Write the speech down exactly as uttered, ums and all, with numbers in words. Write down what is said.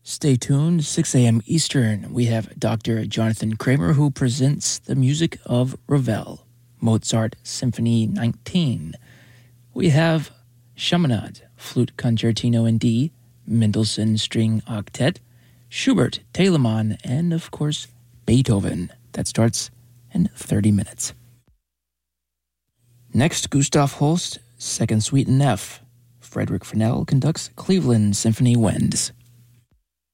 Stay tuned, six a.m. Eastern. We have Doctor Jonathan Kramer, who presents the music of Ravel, Mozart Symphony nineteen. We have Chaminade, Flute Concertino in D, Mendelssohn String Octet, Schubert, Telemann, and, of course, Beethoven. That starts in thirty minutes. Next, Gustav Holst, Second Suite in F. Frederick Fresnel conducts Cleveland Symphony Winds.